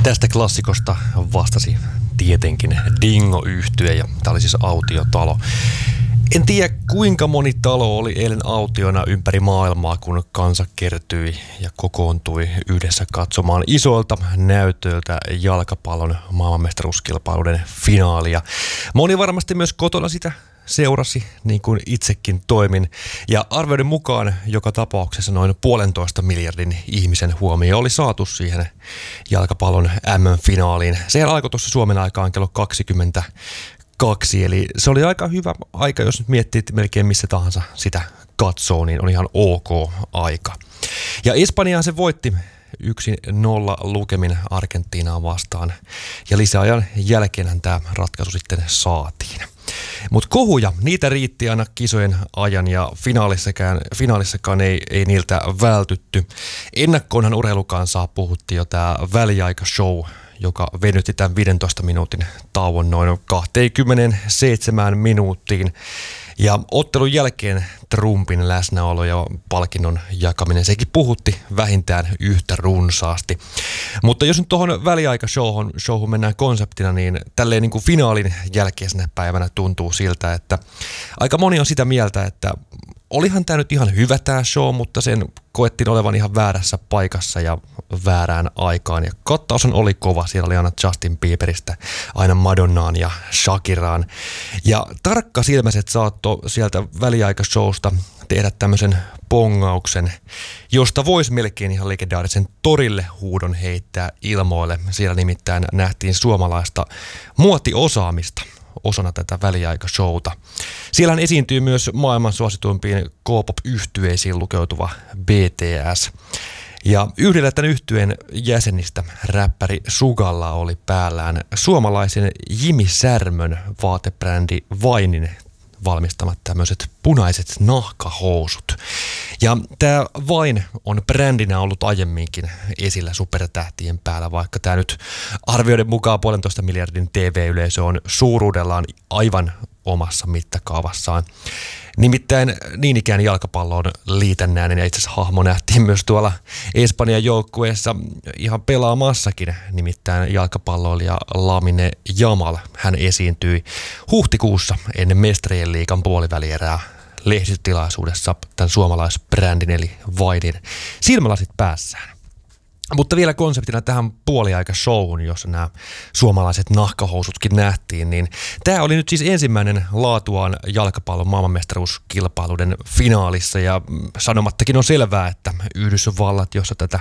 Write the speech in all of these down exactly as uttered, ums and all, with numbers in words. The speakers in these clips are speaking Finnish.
Tästä klassikosta vastasi tietenkin Dingo-yhtye ja tämä oli siis autiotalo. En tiedä kuinka moni talo oli eilen autiona ympäri maailmaa, kun kansa kertyi ja kokoontui yhdessä katsomaan isolta näytöltä jalkapallon maailmanmestaruuskilpailuiden finaalia. Moni varmasti myös kotona sitä seurasi, niin kuin itsekin toimin. Ja arvioiden mukaan joka tapauksessa noin puolentoista miljardin ihmisen huomio oli saatu siihen jalkapallon äm äm-finaaliin. Sehän alkoi tuossa Suomen aikaan kello kaksikymmentäkaksi, eli se oli aika hyvä aika, jos nyt miettii, että melkein missä tahansa sitä katsoo, niin on ihan ok aika. Ja Espanjaan se voitti yksi nolla lukemin Argentiinaa vastaan, ja lisäajan jälkeenhän tämä ratkaisu sitten saatiin. Mutta kohuja, niitä riitti aina kisojen ajan ja finaalissakaan, finaalissakaan ei, ei niiltä vältytty. Ennakkoonhan urheilukansaa puhuttiin jo tämä väliaikashow, joka venytti tämän viidentoista minuutin tauon noin kaksikymmentäseitsemän minuuttiin. Ja ottelun jälkeen Trumpin läsnäolo ja palkinnon jakaminen, sekin puhutti vähintään yhtä runsaasti. Mutta jos nyt tuohon väliaikashowhun showhun mennään konseptina, niin tälleen niin kuin finaalin jälkeisenä päivänä tuntuu siltä, että aika moni on sitä mieltä, että olihan tämä nyt ihan hyvä tämä show, mutta sen koettiin olevan ihan väärässä paikassa ja väärään aikaan. Ja kattaushan oli kova. Siellä oli aina Justin Bieberistä, aina Madonnaan ja Shakiraan. Ja tarkkasilmäiset saattoi sieltä väliaikashowsta tehdä tämmöisen pongauksen, josta voisi melkein ihan legendaarisen torille huudon heittää ilmoille. Siellä nimittäin nähtiin suomalaista muotiosaamista osana tätä väliaikashowta. Siellähän esiintyy myös maailman suosituimpiin K-pop-yhtyeisiin lukeutuva B T S. Ja yhdellä tämän yhtyeen jäsenistä räppäri Sugalla oli päällään suomalaisen Jimi Särmön vaatebrändi Vainin valmistamat tämmöiset punaiset nahkahousut. Ja tämä Vain on brändinä ollut aiemminkin esillä supertähtien päällä, vaikka tämä nyt arvioiden mukaan puolentoista miljardin T V-yleisö on suuruudellaan aivan omassa mittakaavassaan. Nimittäin niin ikään jalkapallon liitännäinen ja itse asiassa hahmo nähtiin myös tuolla Espanjan joukkueessa ihan pelaamassakin, nimittäin jalkapalloilija Lamine Yamal. Hän esiintyi huhtikuussa ennen Mestarien liigan puolivälierää lehdistötilaisuudessa tämän suomalaisbrändin eli Vainin silmälasit päässään. Mutta vielä konseptina tähän puoliaikashowhun, jossa nämä suomalaiset nahkahousutkin nähtiin, niin tämä oli nyt siis ensimmäinen laatuaan jalkapallon maailmanmestaruuskilpailuiden finaalissa, ja sanomattakin on selvää, että Yhdysvallat, jossa tätä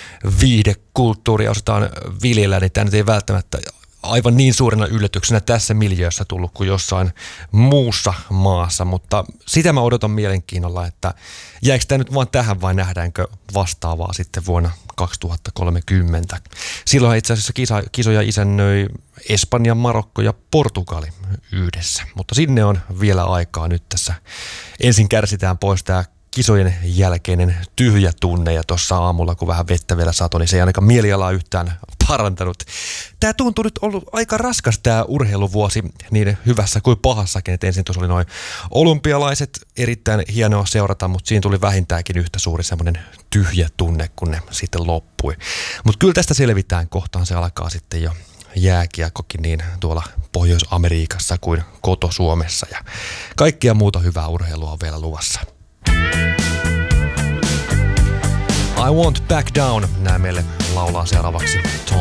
viihdekulttuuria osataan viljellä, niin tämä nyt ei välttämättä aivan niin suurena yllätyksenä tässä miljöössä tullut kuin jossain muussa maassa, mutta sitä mä odotan mielenkiinnolla, että jääkö tämä nyt vaan tähän vai nähdäänkö vastaavaa sitten vuonna kaksituhattakolmekymmentä. Silloin itse asiassa kisa, kisoja isännöi Espanja, Marokko ja Portugali yhdessä, mutta sinne on vielä aikaa nyt tässä. Ensin kärsitään pois tämä kisojen jälkeinen tyhjä tunne, ja tuossa aamulla, kun vähän vettä vielä satoi, niin se ei ainakaan mielialaa yhtään parantanut. Tämä tuntuu nyt ollut aika raskas tämä urheiluvuosi niin hyvässä kuin pahassakin, että ensin tuossa oli noin olympialaiset, erittäin hienoa seurata, mutta siinä tuli vähintäänkin yhtä suuri semmoinen tyhjä tunne, kun ne sitten loppui. Mutta kyllä tästä selvitään, kohtaan se alkaa sitten jo jääkiekkokin niin tuolla Pohjois-Amerikassa kuin koto-Suomessa, ja kaikkia muuta hyvää urheilua on vielä luvassa. I Won't Back Down, nämä meille laulaa seuraavaksi Tom